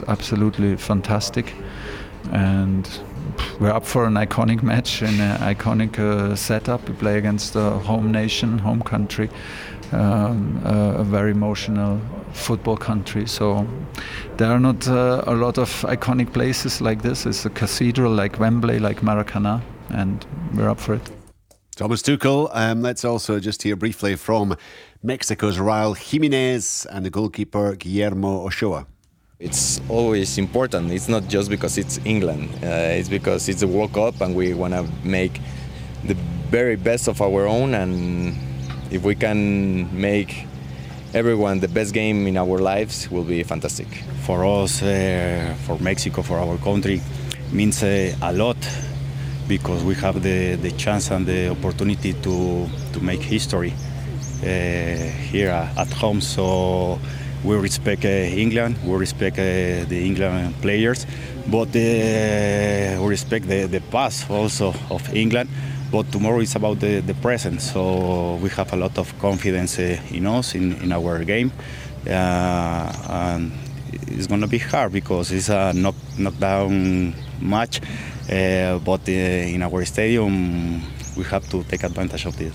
absolutely fantastic, and we're up for an iconic match in an iconic setup. We play against a home nation, home country, a very emotional football country. So there are not a lot of iconic places like this. It's a cathedral like Wembley, like Maracanã, and we're up for it. Thomas Tuchel. Let's also just hear briefly from Mexico's Raúl Jiménez and the goalkeeper Guillermo Ochoa. It's always important. It's not just because it's England. It's because it's a World Cup and we want to make the very best of our own. And if we can make everyone the best game in our lives, will be fantastic. For us, for Mexico, for our country, means a lot, because we have the chance and the opportunity to make history here at home. So we respect England, we respect the England players, but we respect the past also of England. But tomorrow is about the present, so we have a lot of confidence in us, in our game. And it's going to be hard because it's a knockdown match, but in our stadium we have to take advantage of this.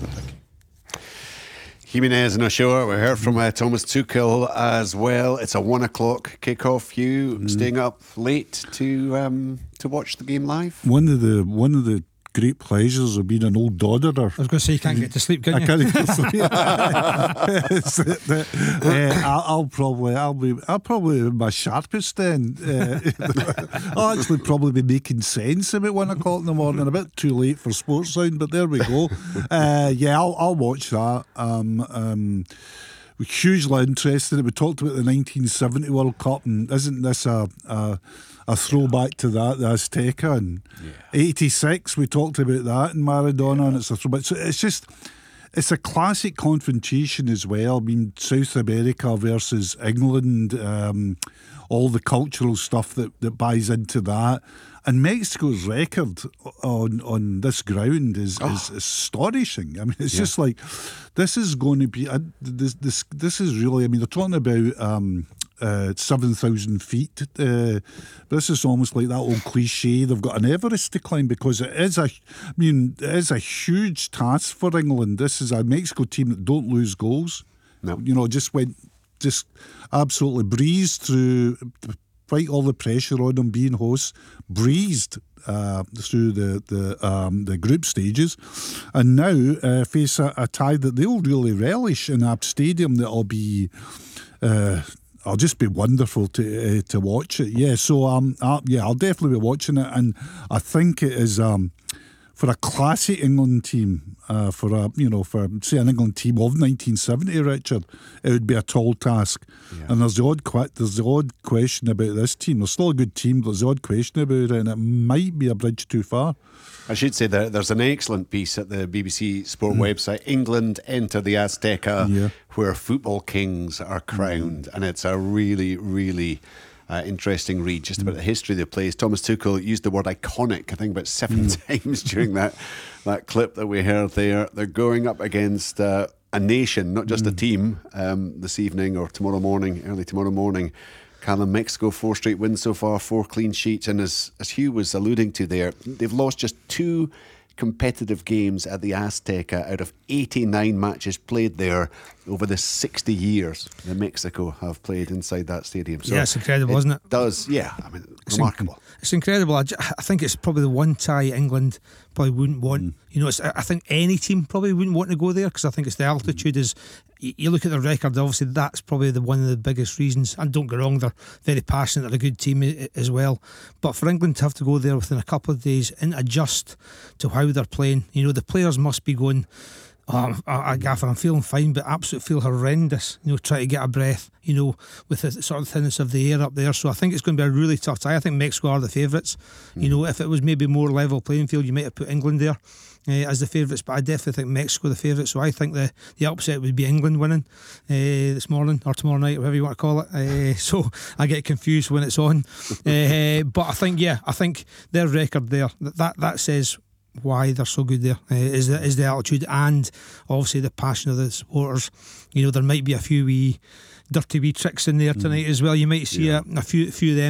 Jimenez and Ochoa. We heard from Thomas Tuchel as well. It's a 1 o'clock kickoff. You staying up late to watch the game live? One of the great pleasures of being an old dodderer. I was going to say, you can't get to sleep, can you? I can't get to sleep. I'll probably be my sharpest then. I'll actually probably be making sense about 1 o'clock in the morning. A bit too late for Sports Sound, but there we go. I'll watch that. We're hugely interested. We talked about the 1970 World Cup, and isn't this a throwback to that, the Azteca? And 86, we talked about that in Maradona, and it's a throwback. So it's a classic confrontation as well. I mean, South America versus England, all the cultural stuff that buys into that. And Mexico's record on this ground is astonishing. I mean, it's just like, this is going to be this is really, I mean, they're talking about 7,000 feet. This is almost like that old cliche. They've got an Everest to climb, because it is a huge task for England. This is a Mexico team that don't lose goals. No. You know, just absolutely breezed through. Despite all the pressure on them being hosts, breezed through the group stages, and now face a tie that they'll really relish in Abt Stadium. That'll be, I'll just be wonderful to watch it. Yeah, so I'll definitely be watching it, and I think it is for a classic England team, for say an England team of 1970, Richard, it would be a tall task. Yeah. And there's the odd question about this team. They're still a good team, but there's the odd question about it, and it might be a bridge too far. I should say that there's an excellent piece at the BBC Sport website. England enter the Azteca, where football kings are crowned, and it's a really, really interesting read just about the history of the place. Thomas Tuchel used the word iconic, I think, about 7 times during that clip that we heard there. They're going up against a nation, not just a team, this evening or tomorrow morning, early tomorrow morning. Callum, Mexico, 4 straight wins so far, 4 clean sheets, and as Hugh was alluding to there, they've lost just 2 competitive games at the Azteca out of 89 matches played there over the 60 years that Mexico have played inside that stadium. So it's incredible, isn't it? It's remarkable. It's incredible. I think it's probably the one tie England probably wouldn't want. I think any team probably wouldn't want to go there, because I think it's the altitude. Is you look at the record, obviously that's probably one of the biggest reasons. And don't get wrong, they're very passionate, they're a good team as well. But for England to have to go there within a couple of days and adjust to how they're playing, the players must be going, Gaffer, I'm feeling fine, but absolutely feel horrendous, trying to get a breath, with the sort of thinness of the air up there. So I think it's going to be a really tough tie. I think Mexico are the favourites. If it was maybe more level playing field, you might have put England there as the favourites, but I definitely think Mexico the favourites. So I think the upset would be England winning this morning or tomorrow night, whatever you want to call it. So I get confused when it's on. But I think their record there, that says why they're so good there, is the altitude and obviously the passion of the supporters. There might be a few dirty wee tricks in there tonight as well. You might see a few of them